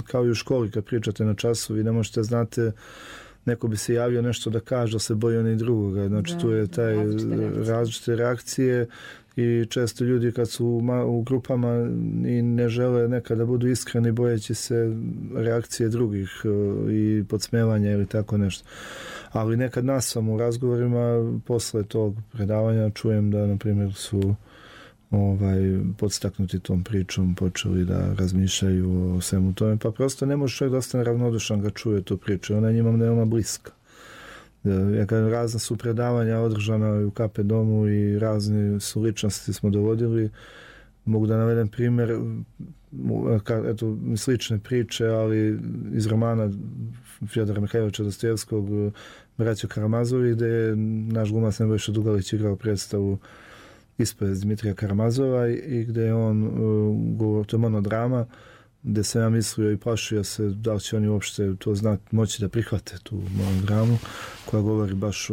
kao i u školi kad pričate na času, vi ne možete znate, neko bi se javio nešto da kaže, da se boji oni drugoga. Znači tu je taj različite reakcije i često ljudi kad su u grupama i ne žele nekada budu iskreni bojeći se reakcije drugih i podsmevanja ili tako nešto. Ali nekad nas sam u razgovorima posle tog predavanja čujem da, na primjer, su podstaknuti tom pričom, počeli da razmišljaju o svemu tome, pa prosto ne može čovjek da ostane ravnodušan ga čuje tu priču, ona je njima veoma bliska. Ja kažem, razne su predavanja održana u KP domu i razne su ličnosti smo dovodili. Mogu da navedem primjer, eto, slične priče, ali iz romana Fjodora Mihajlovića Dostojevskog Braća Karamazovi, gde je naš glumac Nebojša Dugalić igrao predstavu ispred Dmitrija Karamazova i gde je on govorio, to je monodrama, gde sam ja mislio i plašio se da li će oni uopšte to moći da prihvate tu monodramu koja govori baš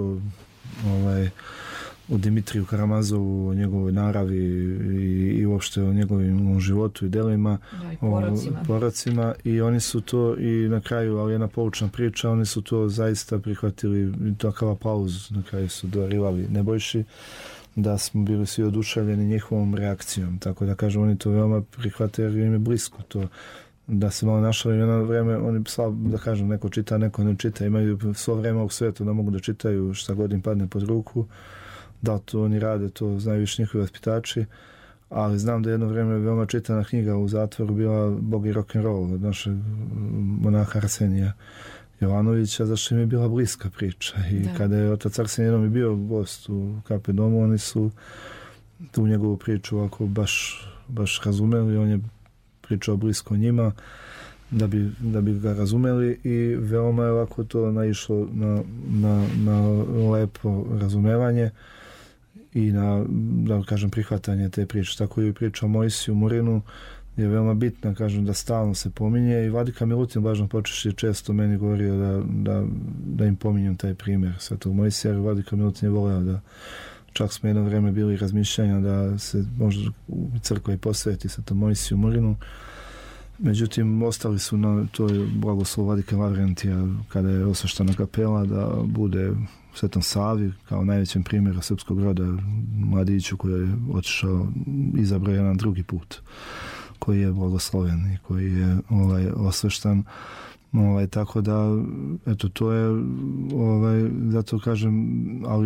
o Dimitriju Karamazovu, o njegovoj naravi i uopšte o njegovim životu i delima, o porocima i oni su to i na kraju, ali jedna poučna priča, oni su to zaista prihvatili, takav aplauz na kraju su darivali Nebojši, da smo bili svi oduševljeni njihovom reakcijom, tako da kažem, oni to veoma prihvate jer im je blisko to, da se malo našali jedno vreme, oni da kažem, neko čita, neko ne čita, imaju svo vreme u svijetu da mogu da čitaju šta god im padne pod ruku, da to oni rade, to znaju više njihovi vaspitači, ali znam da jedno vreme veoma čitana knjiga u zatvoru bila Bog i rock'n'roll od našeg monaha Arsenija Jovanovića, zašto im je bila bliska priča i kada je otac Arsenij jednom bio gost u KP domu, oni su tu njegovu priču ovako baš razumeli, on je pričao blisko njima da bi ga razumeli i veoma je ovako to naišlo na lepo razumevanje i na, da kažem, prihvatanje te priče. Tako je i priča o Mojsiju Murinu je veoma bitna, kažem, da stalno se pominje i Vladika Milutin Blažno Počešće često meni govorio da im pominjem taj primjer Svetog Mojsija, jer Vladika Milutin je voleo da, čak smo jedno vreme bili razmišljanja da se možda crkva i posveti Svetom Mojsiju Murinu. Međutim, ostali su na toj blagoslov Vladike Lavrentija kada je osveštana kapela da bude Svetom Savi kao najvećem primjeru srpskog roda, mladiću koji je otišao, izabrao jedan drugi put koji je blagosloven i koji je osveštan. Tako da, eto, to je, zato kažem, ali